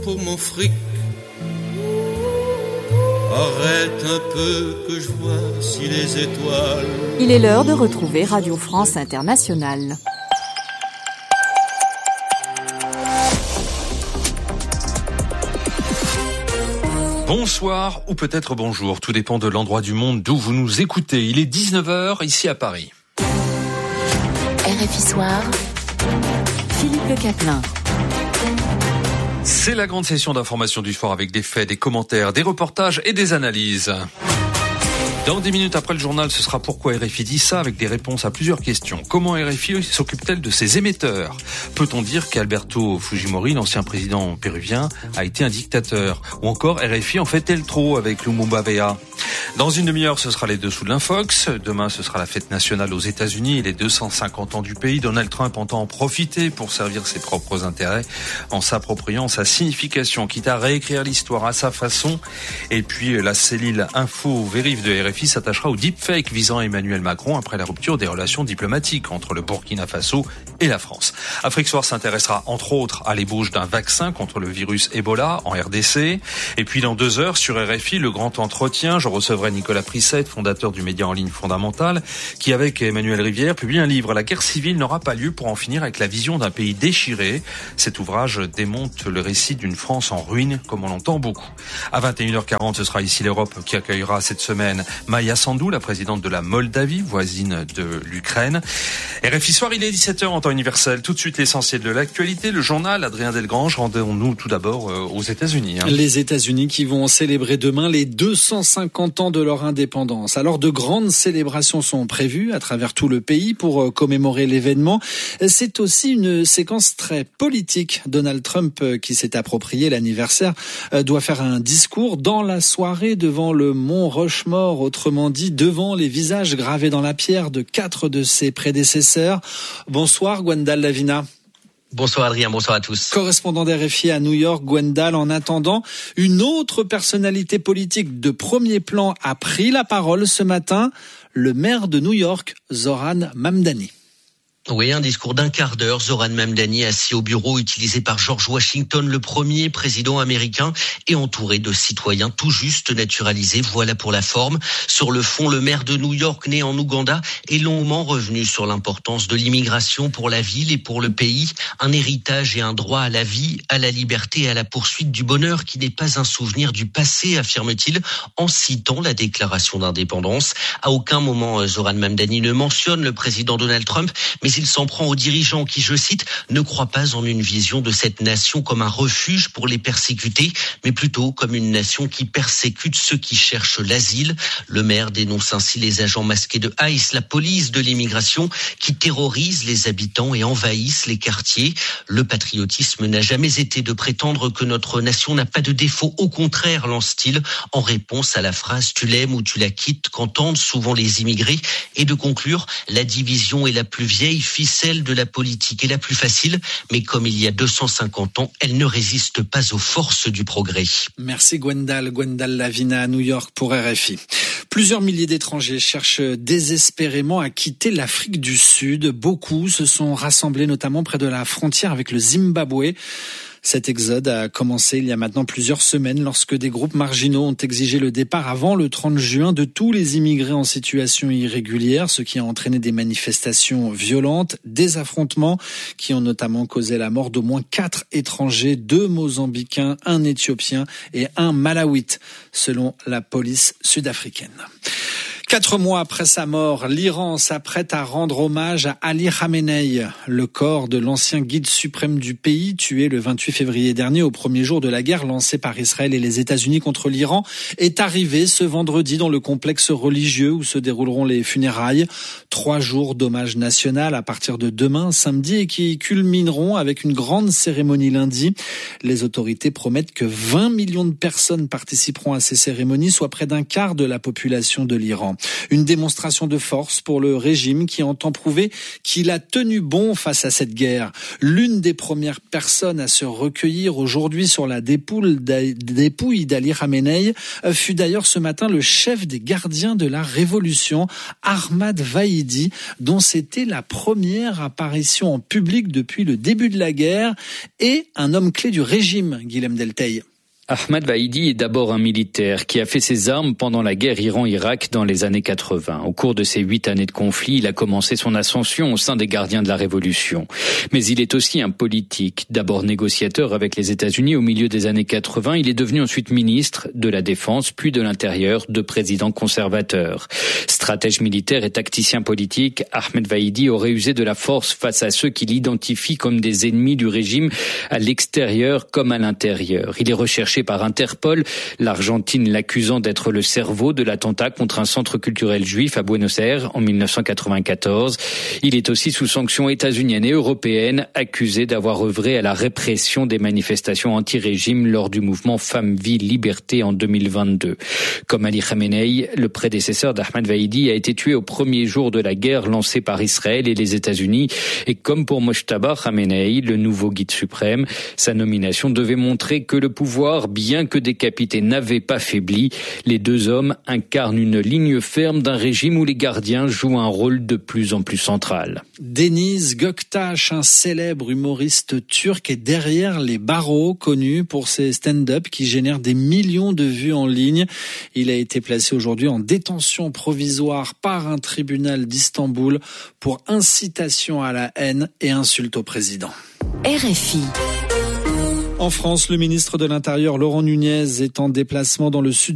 pour mon fric. Arrête un peu que je vois si les étoiles. Il est l'heure de retrouver Radio France Internationale. Bonsoir ou peut-être bonjour, tout dépend de l'endroit du monde d'où vous nous écoutez. Il est 19h ici à Paris. RFI Soir, Philippe Le Caplin. C'est la grande session d'information du soir avec des faits, des commentaires, des reportages et des analyses. Dans 10 minutes après le journal, ce sera pourquoi RFI dit ça avec des réponses à plusieurs questions. Comment RFI s'occupe-t-elle de ses émetteurs ? Peut-on dire qu'Alberto Fujimori, l'ancien président péruvien, a été un dictateur ? Ou encore RFI en fait-elle trop avec Lumumba Vea ? Dans une demi-heure, ce sera les dessous de l'Infox. Demain, ce sera la fête nationale aux États-Unis et les 250 ans du pays. Donald Trump entend en profiter pour servir ses propres intérêts en s'appropriant sa signification, quitte à réécrire l'histoire à sa façon. Et puis, la cellule Info Vérif de RFI s'attachera au deepfake visant Emmanuel Macron après la rupture des relations diplomatiques entre le Burkina Faso et la France. Afrique Soir s'intéressera entre autres à l'ébauche d'un vaccin contre le virus Ebola en RDC. Et puis dans 2 heures sur RFI, le grand entretien, je recevrai Nicolas Prissette, fondateur du média en ligne Fondamental, qui avec Emmanuel Rivière publie un livre. La guerre civile n'aura pas lieu pour en finir avec la vision d'un pays déchiré. Cet ouvrage démonte le récit d'une France en ruine, comme on l'entend beaucoup. À 21h40, ce sera ici l'Europe qui accueillera cette semaine Maya Sandu, la présidente de la Moldavie, voisine de l'Ukraine. RFI Soir, il est 17h en temps universel. Tout de suite, l'essentiel de l'actualité. Le journal, Adrien Delgrange, rendons-nous tout d'abord aux États-Unis. Les États-Unis qui vont célébrer demain les 250 ans de leur indépendance. Alors, de grandes célébrations sont prévues à travers tout le pays pour commémorer l'événement. C'est aussi une séquence très politique. Donald Trump, qui s'est approprié l'anniversaire, doit faire un discours dans la soirée devant le mont Rushmore, autrement dit devant les visages gravés dans la pierre de 4 de ses prédécesseurs. Bonsoir Gwendal Lavina. Bonsoir Adrien, bonsoir à tous. Correspondant d'RFI à New York, Gwendal, en attendant, une autre personnalité politique de premier plan a pris la parole ce matin, le maire de New York, Zoran Mamdani. Oui, un discours d'1 quart d'heure. Zoran Mamdani assis au bureau utilisé par George Washington, le premier président américain, et entouré de citoyens tout juste naturalisés. Voilà pour la forme. Sur le fond, le maire de New York, né en Ouganda, est longuement revenu sur l'importance de l'immigration pour la ville et pour le pays. Un héritage et un droit à la vie, à la liberté et à la poursuite du bonheur qui n'est pas un souvenir du passé, affirme-t-il, en citant la déclaration d'indépendance. À aucun moment, Zoran Mamdani ne mentionne le président Donald Trump, mais il s'en prend aux dirigeants qui, je cite, ne croient pas en une vision de cette nation comme un refuge pour les persécuter, mais plutôt comme une nation qui persécute ceux qui cherchent l'asile. Le maire dénonce ainsi les agents masqués de ICE, la police de l'immigration, qui terrorisent les habitants et envahissent les quartiers. Le patriotisme n'a jamais été de prétendre que notre nation n'a pas de défaut. Au contraire, lance-t-il, en réponse à la phrase « tu l'aimes ou tu la quittes » qu'entendent souvent les immigrés, et de conclure « la division est la plus vieille ficelle de la politique est la plus facile, mais comme il y a 250 ans, elle ne résiste pas aux forces du progrès. » Merci Gwendal Lavina à New York pour RFI. Plusieurs milliers d'étrangers cherchent désespérément à quitter l'Afrique du Sud. Beaucoup se sont rassemblés notamment près de la frontière avec le Zimbabwe. Cet exode a commencé il y a maintenant plusieurs semaines lorsque des groupes marginaux ont exigé le départ avant le 30 juin de tous les immigrés en situation irrégulière, ce qui a entraîné des manifestations violentes, des affrontements qui ont notamment causé la mort d'au moins 4 étrangers, 2 Mozambicains, 1 Éthiopien et 1 Malawite, selon la police sud-africaine. 4 mois après sa mort, l'Iran s'apprête à rendre hommage à Ali Khamenei. Le corps de l'ancien guide suprême du pays, tué le 28 février dernier au premier jour de la guerre lancée par Israël et les États-Unis contre l'Iran, est arrivé ce vendredi dans le complexe religieux où se dérouleront les funérailles. 3 jours d'hommage national à partir de demain, samedi, et qui culmineront avec une grande cérémonie lundi. Les autorités promettent que 20 millions de personnes participeront à ces cérémonies, soit près d'1 quart de la population de l'Iran. Une démonstration de force pour le régime qui entend prouver qu'il a tenu bon face à cette guerre. L'une des premières personnes à se recueillir aujourd'hui sur la dépouille d'Ali Khamenei fut d'ailleurs ce matin le chef des gardiens de la révolution, Ahmad Vahidi, dont c'était la première apparition en public depuis le début de la guerre, et un homme clé du régime, Guilhem Delteil. Ahmad Vahidi est d'abord un militaire qui a fait ses armes pendant la guerre Iran-Irak dans les années 80. Au cours de ces 8 années de conflit, il a commencé son ascension au sein des gardiens de la Révolution. Mais il est aussi un politique. D'abord négociateur avec les États-Unis au milieu des années 80, il est devenu ensuite ministre de la Défense, puis de l'Intérieur, de président conservateur. Stratège militaire et tacticien politique, Ahmad Vahidi aurait usé de la force face à ceux qu'il identifie comme des ennemis du régime à l'extérieur comme à l'intérieur. Il est recherché par Interpol, l'Argentine l'accusant d'être le cerveau de l'attentat contre un centre culturel juif à Buenos Aires en 1994. Il est aussi sous sanctions états-uniennes et européennes, accusé d'avoir œuvré à la répression des manifestations anti-régime lors du mouvement Femmes, Vie, Liberté en 2022. Comme Ali Khamenei, le prédécesseur d'Ahmad Vahidi a été tué au premier jour de la guerre lancée par Israël et les États-Unis. Et comme pour Mojtaba Khamenei, le nouveau guide suprême, sa nomination devait montrer que le pouvoir, bien que décapité, n'avait pas faibli. Les deux hommes incarnent une ligne ferme d'un régime où les gardiens jouent un rôle de plus en plus central. Deniz Göktaş, un célèbre humoriste turc, est derrière les barreaux, connu pour ses stand-up qui génèrent des millions de vues en ligne. Il a été placé aujourd'hui en détention provisoire par un tribunal d'Istanbul pour incitation à la haine et insulte au président. RFI. En France, le ministre de l'Intérieur, Laurent Nunez, est en déplacement dans le sud